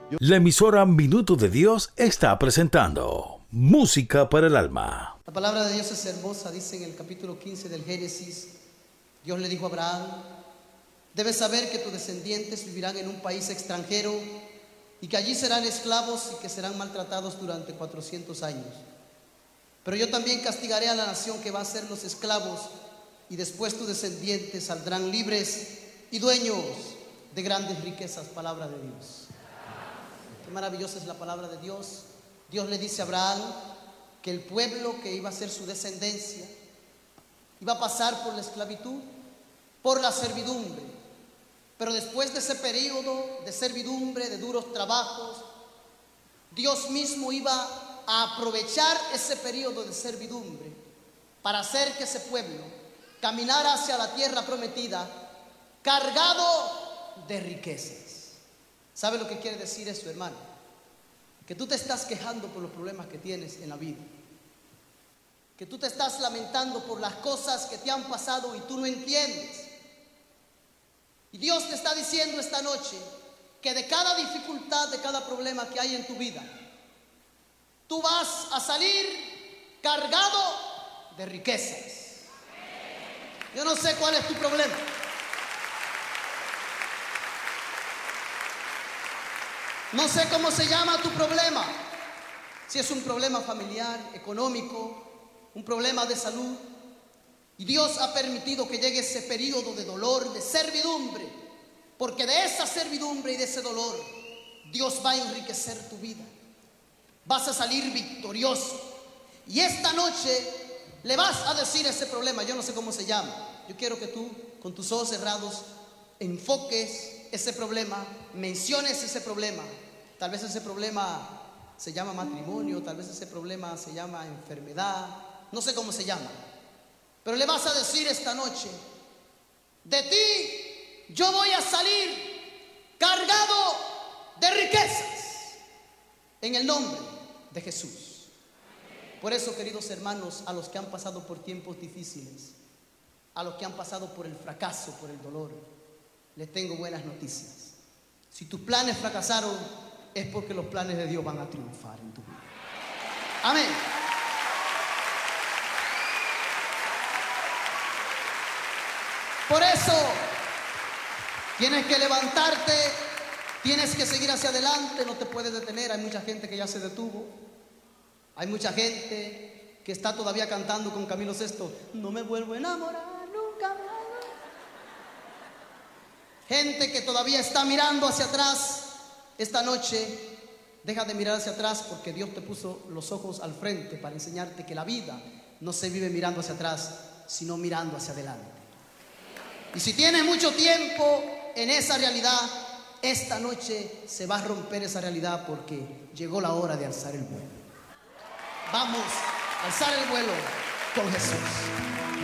La emisora Minuto de Dios está presentando Música para el Alma. La palabra de Dios es hermosa, dice en el capítulo 15 del Génesis. Dios le dijo a Abraham: debes saber que tus descendientes vivirán en un país extranjero y que allí serán esclavos y que serán maltratados durante 400 años. Pero yo también castigaré a la nación que va a ser los esclavos, y después tus descendientes saldrán libres y dueños de grandes riquezas. Palabra de Dios. Qué maravillosa es la palabra de Dios. Dios le dice a Abraham que el pueblo que iba a ser su descendencia iba a pasar por la esclavitud, por la servidumbre. Pero después de ese periodo de servidumbre, de duros trabajos, Dios mismo iba a aprovechar ese periodo de servidumbre para hacer que ese pueblo caminara hacia la tierra prometida cargado de riquezas. ¿Sabe lo que quiere decir eso, hermano? Que tú te estás quejando por los problemas que tienes en la vida, que tú te estás lamentando por las cosas que te han pasado y tú no entiendes. Y Dios te está diciendo esta noche que de cada dificultad, de cada problema que hay en tu vida, tú vas a salir cargado de riquezas. Yo no sé cuál es tu problema. No sé cómo se llama tu problema. Si es un problema familiar, económico, un problema de salud. Y Dios ha permitido que llegue ese periodo de dolor, de servidumbre, porque de esa servidumbre y de ese dolor Dios va a enriquecer tu vida. Vas a salir victorioso. Y esta noche le vas a decir ese problema, yo no sé cómo se llama. Yo quiero que tú, con tus ojos cerrados, enfoques ese problema, menciones ese problema. Tal vez ese problema se llama matrimonio, tal vez ese problema se llama enfermedad, no sé cómo se llama. Pero le vas a decir esta noche: de ti yo voy a salir cargado de riquezas, en el nombre de Jesús. Por eso, queridos hermanos, a los que han pasado por tiempos difíciles, a los que han pasado por el fracaso, por el dolor, les tengo buenas noticias. Si tus planes fracasaron, es porque los planes de Dios van a triunfar en tu vida. Amén. Por eso tienes que levantarte, tienes que seguir hacia adelante, no te puedes detener. Hay mucha gente que ya se detuvo. Hay mucha gente que está todavía cantando con Camilo Sesto: no me vuelvo a enamorar nunca más. Gente que todavía está mirando hacia atrás. Esta noche deja de mirar hacia atrás, porque Dios te puso los ojos al frente para enseñarte que la vida no se vive mirando hacia atrás, sino mirando hacia adelante. Y si tienes mucho tiempo en esa realidad, esta noche se va a romper esa realidad, porque llegó la hora de alzar el vuelo. Vamos a alzar el vuelo con Jesús.